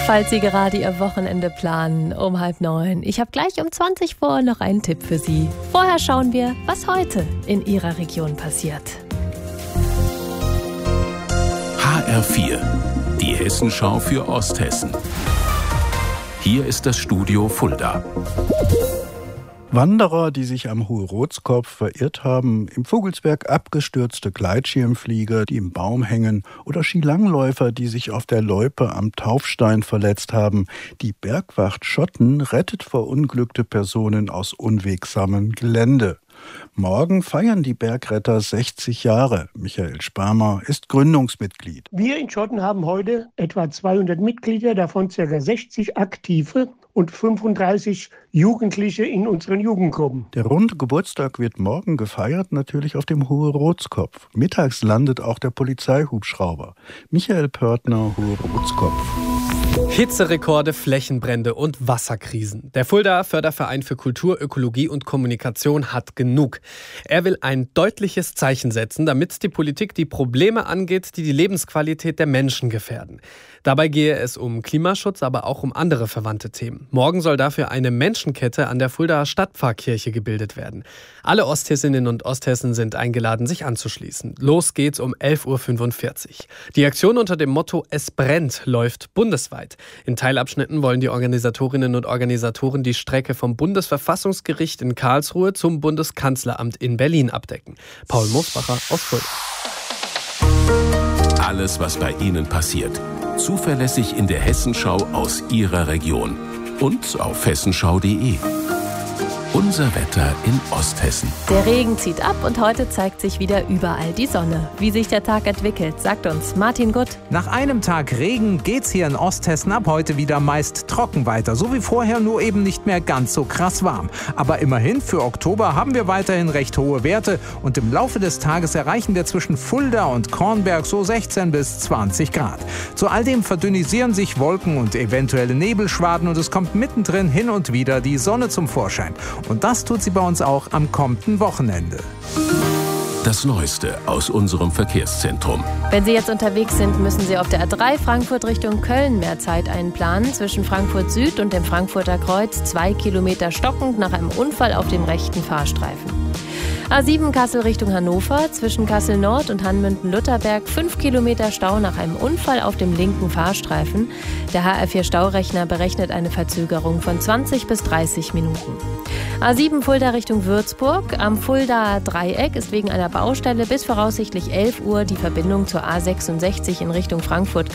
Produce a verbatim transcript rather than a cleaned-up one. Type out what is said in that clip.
Falls Sie gerade Ihr Wochenende planen, um halb neun. Ich habe gleich um zwanzig vor noch einen Tipp für Sie. Vorher schauen wir, was heute in Ihrer Region passiert. H R vier, die Hessenschau für Osthessen. Hier ist das Studio Fulda. Wanderer, die sich am Hohe-Rotskopf verirrt haben, im Vogelsberg abgestürzte Gleitschirmflieger, die im Baum hängen, oder Skilangläufer, die sich auf der Loipe am Taufstein verletzt haben. Die Bergwacht Schotten rettet verunglückte Personen aus unwegsamem Gelände. Morgen feiern die Bergretter sechzig Jahre. Michael Spermer ist Gründungsmitglied. Wir in Schotten haben heute etwa zweihundert Mitglieder, davon ca. sechzig aktive und fünfunddreißig Jugendliche in unseren Jugendgruppen. Der runde Geburtstag wird morgen gefeiert, natürlich auf dem Hohe-Rotskopf. Mittags landet auch der Polizeihubschrauber. Michael Pörtner, Hohe-Rotskopf. Hitzerekorde, Flächenbrände und Wasserkrisen. Der Fuldaer Förderverein für Kultur, Ökologie und Kommunikation hat genug. Er will ein deutliches Zeichen setzen, damit die Politik die Probleme angeht, die die Lebensqualität der Menschen gefährden. Dabei gehe es um Klimaschutz, aber auch um andere verwandte Themen. Morgen soll dafür eine Menschenkette an der Fuldaer Stadtpfarrkirche gebildet werden. Alle Osthessinnen und Osthessen sind eingeladen, sich anzuschließen. Los geht's um elf Uhr fünfundvierzig. Die Aktion unter dem Motto Es brennt läuft bundesweit. In Teilabschnitten wollen die Organisatorinnen und Organisatoren die Strecke vom Bundesverfassungsgericht in Karlsruhe zum Bundeskanzleramt in Berlin abdecken. Paul Mosbacher aus Fulda. Alles, was bei Ihnen passiert. Zuverlässig in der Hessenschau aus Ihrer Region. Und auf hessenschau punkt de. Unser Wetter in Osthessen. Der Regen zieht ab und heute zeigt sich wieder überall die Sonne. Wie sich der Tag entwickelt, sagt uns Martin Gutt. Nach einem Tag Regen geht's hier in Osthessen ab heute wieder meist trocken weiter. So wie vorher, nur eben nicht mehr ganz so krass warm. Aber immerhin, für Oktober haben wir weiterhin recht hohe Werte. Und im Laufe des Tages erreichen wir zwischen Fulda und Kornberg so sechzehn bis zwanzig Grad. Zu all dem verdünnisieren sich Wolken und eventuelle Nebelschwaden und es kommt mittendrin hin und wieder die Sonne zum Vorschein. Und das tut sie bei uns auch am kommenden Wochenende. Das Neueste aus unserem Verkehrszentrum. Wenn Sie jetzt unterwegs sind, müssen Sie auf der A drei Frankfurt Richtung Köln mehr Zeit einplanen. Zwischen Frankfurt Süd und dem Frankfurter Kreuz zwei Kilometer stockend nach einem Unfall auf dem rechten Fahrstreifen. A sieben Kassel Richtung Hannover, zwischen Kassel Nord und Hanmünden-Lutherberg fünf Kilometer Stau nach einem Unfall auf dem linken Fahrstreifen. Der H R vier Staurechner berechnet eine Verzögerung von zwanzig bis dreißig Minuten. A sieben Fulda Richtung Würzburg. Am Fuldaer Dreieck ist wegen einer Baustelle bis voraussichtlich elf Uhr die Verbindung zur A sechsundsechzig in Richtung Frankfurt